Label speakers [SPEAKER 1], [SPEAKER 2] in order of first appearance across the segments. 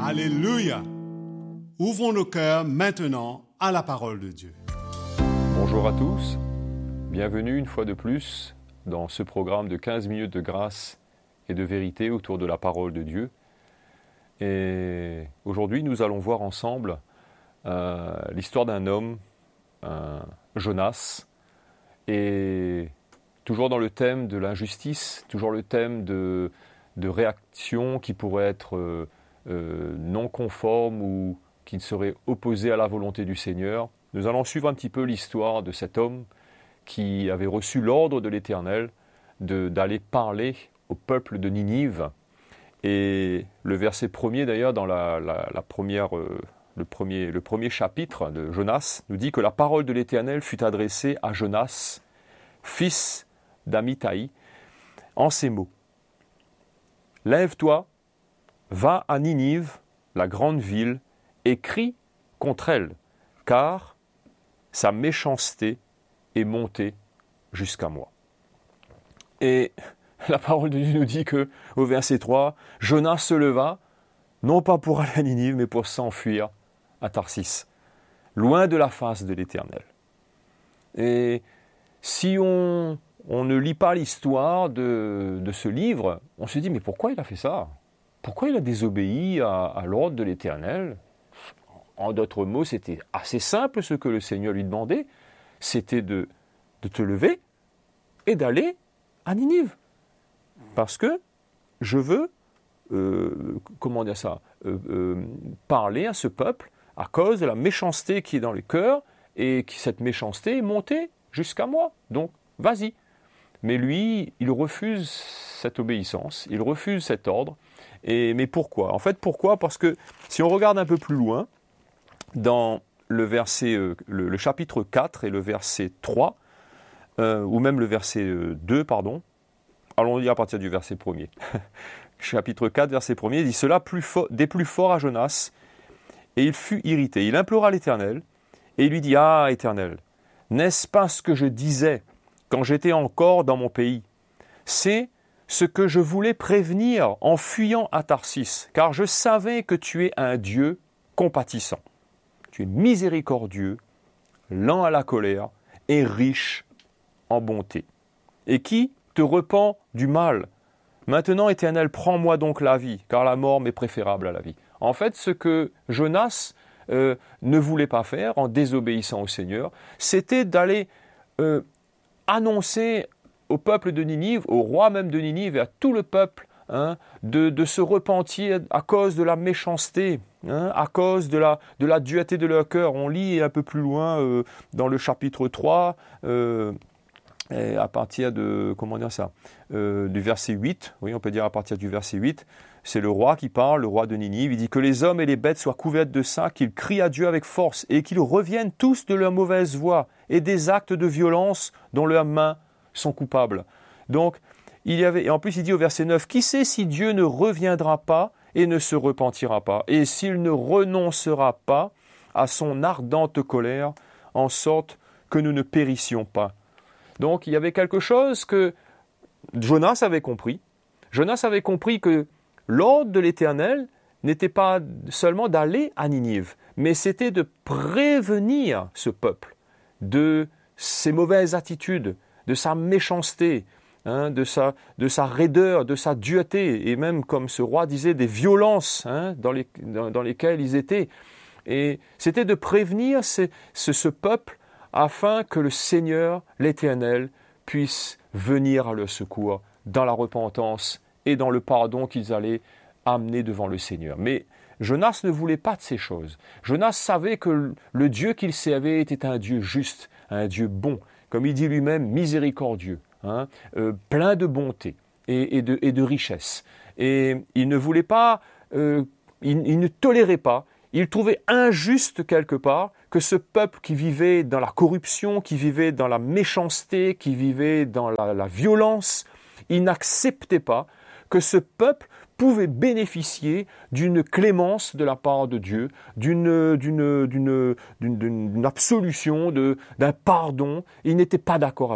[SPEAKER 1] Alléluia. Ouvrons nos cœurs maintenant à la parole de Dieu.
[SPEAKER 2] Bonjour à tous, bienvenue une fois de plus dans ce programme de 15 minutes de grâce et de vérité autour de la parole de Dieu. Et aujourd'hui, nous allons voir ensemble l'histoire d'un homme, Jonas, et toujours dans le thème de l'injustice, toujours le thème de réactions qui pourraient être non conformes ou qui seraient opposées à la volonté du Seigneur. Nous allons suivre un petit peu l'histoire de cet homme qui avait reçu l'ordre de l'Éternel d'aller parler au peuple de Ninive. Et le verset premier d'ailleurs dans le premier chapitre de Jonas nous dit que la parole de l'Éternel fut adressée à Jonas, fils d'Amittai, en ces mots. Lève-toi, va à Ninive, la grande ville, et crie contre elle, car sa méchanceté est montée jusqu'à moi. Et la parole de Dieu nous dit que, au verset 3, Jonas se leva, non pas pour aller à Ninive, mais pour s'enfuir à Tarsis, loin de la face de l'Éternel. Et si on ne lit pas l'histoire de ce livre, on se dit, mais pourquoi il a fait ça ? Pourquoi il a désobéi à l'ordre de l'Éternel ? En d'autres mots, c'était assez simple ce que le Seigneur lui demandait, c'était de te lever et d'aller à Ninive. Parce que je veux, parler à ce peuple à cause de la méchanceté qui est dans les cœurs et que cette méchanceté est montée jusqu'à moi. Donc, vas-y. Mais lui, il refuse cette obéissance, il refuse cet ordre. Mais pourquoi ? En fait, pourquoi ? Parce que si on regarde un peu plus loin, dans le chapitre 4 et le verset 3, ou même le verset 2, pardon, allons lire à partir du verset 1er. Chapitre 4, verset 1er, il dit « Cela déplut fort à Jonas, et il fut irrité. Il implora l'Éternel, et il lui dit « Ah, Éternel, n'est-ce pas ce que je disais quand j'étais encore dans mon pays ? C'est ce que je voulais prévenir en fuyant à Tarsis, car je savais que tu es un Dieu compatissant. Tu es miséricordieux, lent à la colère et riche en bonté, et qui te repent du mal. Maintenant, Éternel, prends-moi donc la vie, car la mort m'est préférable à la vie. » En fait, ce que Jonas ne voulait pas faire en désobéissant au Seigneur, c'était d'aller annoncer au peuple de Ninive, au roi même de Ninive et à tout le peuple, de se repentir à cause de la méchanceté, à cause de la dureté de leur cœur. On lit un peu plus loin dans le chapitre 3, à partir de, du verset 8, oui, on peut dire à partir du verset 8, c'est le roi qui parle, le roi de Ninive, il dit que les hommes et les bêtes soient couverts de sang, qu'ils crient à Dieu avec force et qu'ils reviennent tous de leur mauvaise voie et des actes de violence dont leurs mains sont coupables. Donc, et en plus il dit au verset 9, qui sait si Dieu ne reviendra pas et ne se repentira pas, et s'il ne renoncera pas à son ardente colère, en sorte que nous ne périssions pas. Donc il y avait quelque chose que Jonas avait compris. Jonas avait compris que l'ordre de l'Éternel n'était pas seulement d'aller à Ninive, mais c'était de prévenir ce peuple de ses mauvaises attitudes, de sa méchanceté, de sa raideur, de sa dureté, et même, comme ce roi disait, des violences dans lesquelles ils étaient. Et c'était de prévenir ce peuple afin que le Seigneur, l'Éternel, puisse venir à leur secours dans la repentance et dans le pardon qu'ils allaient amener devant le Seigneur. Mais Jonas ne voulait pas de ces choses. Jonas savait que le Dieu qu'il servait était un Dieu juste, un Dieu bon, comme il dit lui-même, miséricordieux, plein de bonté et de richesse. Et il ne voulait pas, il ne tolérait pas, il trouvait injuste quelque part que ce peuple qui vivait dans la corruption, qui vivait dans la méchanceté, qui vivait dans la violence, il n'acceptait pas que ce peuple pouvait bénéficier d'une clémence de la part de Dieu, d'une absolution, d'un pardon. Il n'était pas d'accord avec ça.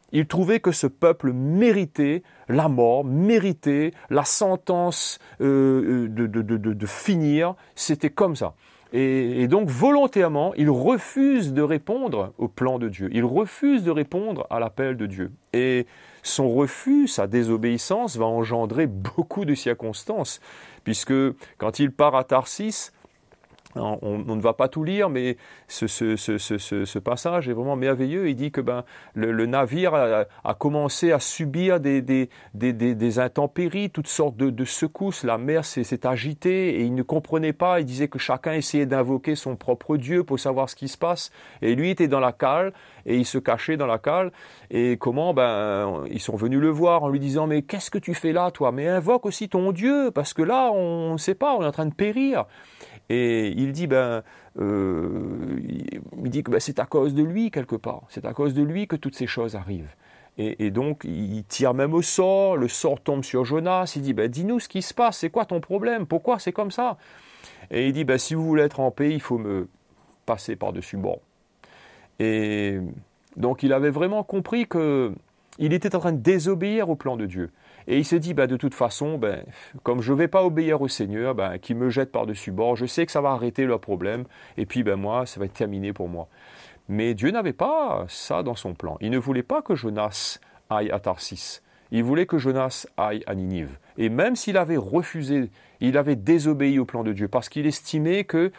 [SPEAKER 2] Il trouvait que ce peuple méritait la mort, méritait la sentence de finir. C'était comme ça. Et donc, volontairement, il refuse de répondre au plan de Dieu. Il refuse de répondre à l'appel de Dieu. Et son refus, sa désobéissance, va engendrer beaucoup de circonstances. Puisque quand il part à Tarsis, on ne va pas tout lire, mais ce passage est vraiment merveilleux. Il dit que le navire a commencé à subir des intempéries, toutes sortes de secousses. La mer s'est agitée et il ne comprenait pas. Il disait que chacun essayait d'invoquer son propre Dieu pour savoir ce qui se passe. Et lui était dans la cale et il se cachait dans la cale. Et comment ils sont venus le voir en lui disant « Mais qu'est-ce que tu fais là, toi ? Mais invoque aussi ton Dieu, parce que là, on ne sait pas, on est en train de périr. » Et il dit, que c'est à cause de lui, quelque part. C'est à cause de lui que toutes ces choses arrivent. Et donc, il tire même au sort, le sort tombe sur Jonas, il dit, dis-nous ce qui se passe, c'est quoi ton problème, pourquoi c'est comme ça ? Et il dit, si vous voulez être en paix, il faut me passer par-dessus bord. Et donc, il avait vraiment compris qu'il était en train de désobéir au plan de Dieu. Et il s'est dit, de toute façon, comme je ne vais pas obéir au Seigneur, qu'il me jette par-dessus bord, je sais que ça va arrêter leur problème, et puis moi, ça va être terminé pour moi. Mais Dieu n'avait pas ça dans son plan. Il ne voulait pas que Jonas aille à Tarsis. Il voulait que Jonas aille à Ninive. Et même s'il avait refusé, il avait désobéi au plan de Dieu, parce qu'il estimait que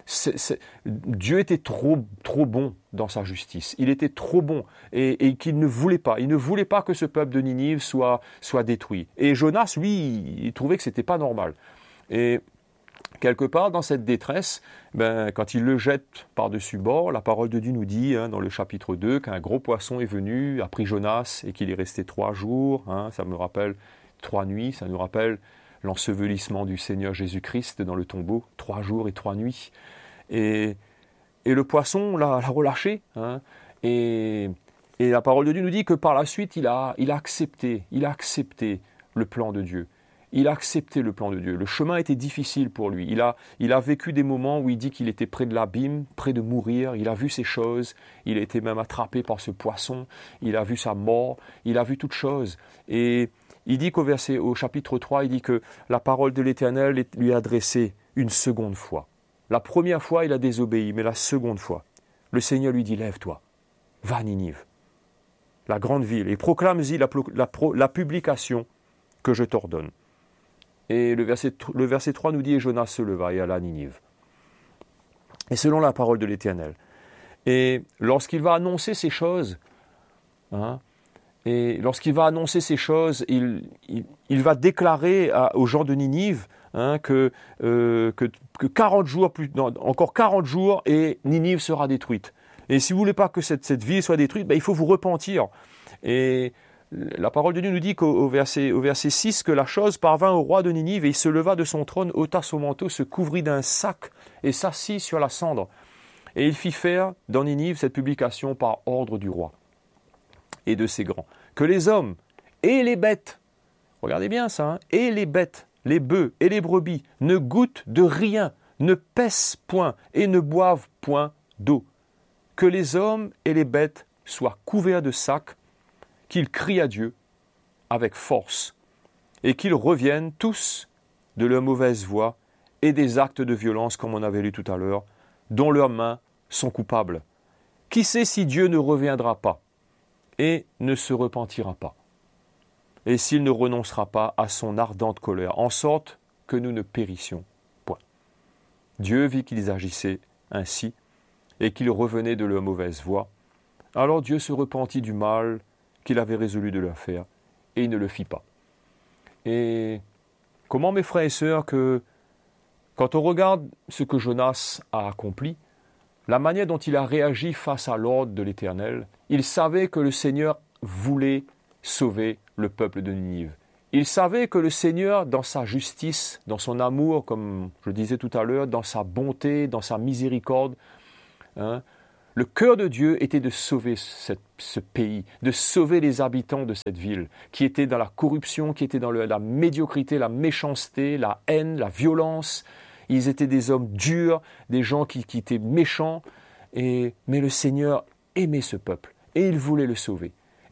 [SPEAKER 2] Dieu était trop bon dans sa justice. Il était trop bon et qu'il ne voulait pas. Il ne voulait pas que ce peuple de Ninive soit détruit. Et Jonas, lui, il trouvait que c'était pas normal. Et quelque part, dans cette détresse, quand il le jette par-dessus bord, la parole de Dieu nous dit, dans le chapitre 2, qu'un gros poisson est venu, a pris Jonas et qu'il est resté 3 jours. Ça me rappelle 3 nuits, ça nous rappelle l'ensevelissement du Seigneur Jésus-Christ dans le tombeau, 3 jours et 3 nuits. Et le poisson l'a relâché. Et la parole de Dieu nous dit que par la suite, il a accepté le plan de Dieu. Il a accepté le plan de Dieu. Le chemin était difficile pour lui. Il a vécu des moments où il dit qu'il était près de l'abîme, près de mourir. Il a vu ces choses. Il a été même attrapé par ce poisson. Il a vu sa mort. Il a vu toutes choses. Et il dit au chapitre 3, il dit que la parole de l'Éternel lui est adressée une seconde fois. La première fois, il a désobéi, mais la seconde fois, le Seigneur lui dit, lève-toi, va à Ninive, la grande ville, et proclame-y la publication que je t'ordonne. Et le verset 3 nous dit, et Jonas se leva et alla à Ninive. Et selon la parole de l'Éternel. Et lorsqu'il va annoncer ces choses, il va déclarer aux gens de Ninive que 40 jours, encore 40 jours et Ninive sera détruite. Et si vous ne voulez pas que cette ville soit détruite, il faut vous repentir. Et la parole de Dieu nous dit au verset 6 que la chose parvint au roi de Ninive et il se leva de son trône, ôta son manteau, se couvrit d'un sac et s'assit sur la cendre. Et il fit faire dans Ninive cette publication par ordre du roi et de ses grands, que les hommes et les bêtes, regardez bien ça, et les bêtes, les bœufs et les brebis, ne goûtent de rien, ne paissent point et ne boivent point d'eau. Que les hommes et les bêtes soient couverts de sacs, qu'ils crient à Dieu avec force, et qu'ils reviennent tous de leur mauvaise voie et des actes de violence, comme on avait lu tout à l'heure, dont leurs mains sont coupables. Qui sait si Dieu ne reviendra pas et ne se repentira pas, et s'il ne renoncera pas à son ardente colère, en sorte que nous ne périssions point. Dieu vit qu'ils agissaient ainsi, et qu'ils revenaient de leur mauvaise voie. Alors Dieu se repentit du mal qu'il avait résolu de leur faire, et il ne le fit pas. Et comment, mes frères et sœurs, que quand on regarde ce que Jonas a accompli, la manière dont il a réagi face à l'ordre de l'Éternel, il savait que le Seigneur voulait sauver le peuple de Ninive. Il savait que le Seigneur, dans sa justice, dans son amour, comme je disais tout à l'heure, dans sa bonté, dans sa miséricorde, le cœur de Dieu était de sauver ce pays, de sauver les habitants de cette ville, qui étaient dans la corruption, qui étaient dans la médiocrité, la méchanceté, la haine, la violence. Ils étaient des hommes durs, des gens qui étaient méchants, mais le Seigneur aimait ce peuple et il voulait le sauver.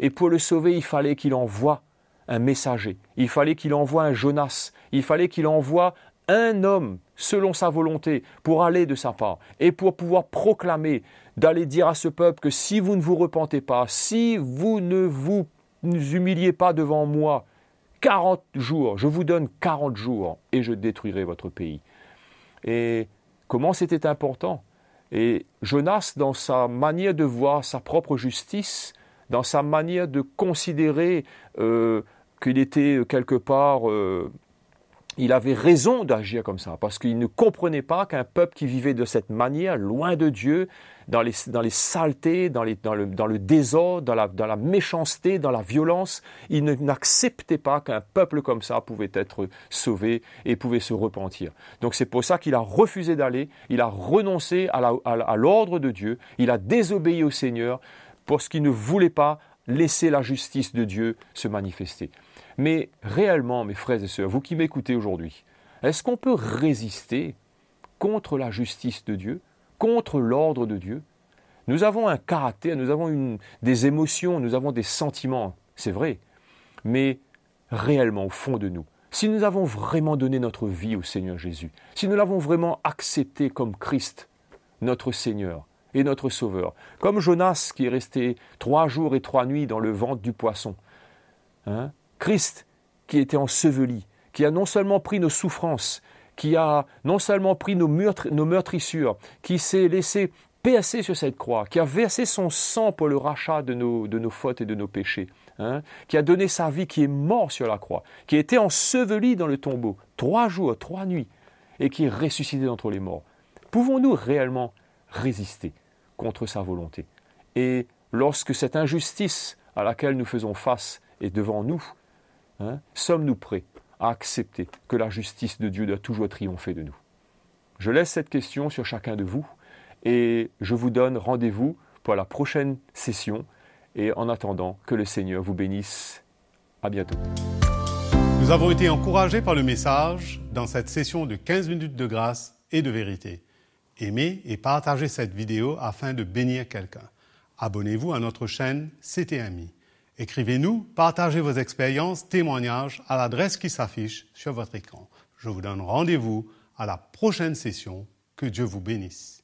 [SPEAKER 2] Et pour le sauver, il fallait qu'il envoie un messager. Il fallait qu'il envoie un Jonas. Il fallait qu'il envoie un homme selon sa volonté pour aller de sa part et pour pouvoir proclamer, d'aller dire à ce peuple que si vous ne vous repentez pas, si vous ne vous humiliez pas devant moi, 40 jours, je vous donne 40 jours et je détruirai votre pays. Et comment c'était important. Et Jonas, dans sa manière de voir sa propre justice, dans sa manière de considérer qu'il était quelque part, il avait raison d'agir comme ça, parce qu'il ne comprenait pas qu'un peuple qui vivait de cette manière, loin de Dieu, dans les saletés, dans le désordre, dans la méchanceté, dans la violence, il n'acceptait pas qu'un peuple comme ça pouvait être sauvé et pouvait se repentir. Donc c'est pour ça qu'il a refusé d'aller, il a renoncé à l'ordre de Dieu, il a désobéi au Seigneur, parce qu'il ne voulait pas laisser la justice de Dieu se manifester. Mais réellement, mes frères et sœurs, vous qui m'écoutez aujourd'hui, est-ce qu'on peut résister contre la justice de Dieu, contre l'ordre de Dieu? Nous avons un caractère, nous avons des émotions, nous avons des sentiments, c'est vrai. Mais réellement, au fond de nous, si nous avons vraiment donné notre vie au Seigneur Jésus, si nous l'avons vraiment accepté comme Christ, notre Seigneur et notre Sauveur, comme Jonas qui est resté 3 jours et 3 nuits dans le ventre du poisson, Christ qui était enseveli, qui a non seulement pris nos souffrances, qui a non seulement pris nos meurtrissures, qui s'est laissé percer sur cette croix, qui a versé son sang pour le rachat de nos fautes et de nos péchés, qui a donné sa vie, qui est mort sur la croix, qui a été enseveli dans le tombeau 3 jours, 3 nuits, et qui est ressuscité d'entre les morts. Pouvons-nous réellement résister contre sa volonté? Et lorsque cette injustice à laquelle nous faisons face est devant nous, sommes-nous prêts à accepter que la justice de Dieu doit toujours triompher de nous? Je laisse cette question sur chacun de vous et je vous donne rendez-vous pour la prochaine session. Et en attendant, que le Seigneur vous bénisse. À bientôt.
[SPEAKER 1] Nous avons été encouragés par le message dans cette session de 15 minutes de grâce et de vérité. Aimez et partagez cette vidéo afin de bénir quelqu'un. Abonnez-vous à notre chaîne CTMI. Écrivez-nous, partagez vos expériences, témoignages à l'adresse qui s'affiche sur votre écran. Je vous donne rendez-vous à la prochaine session. Que Dieu vous bénisse.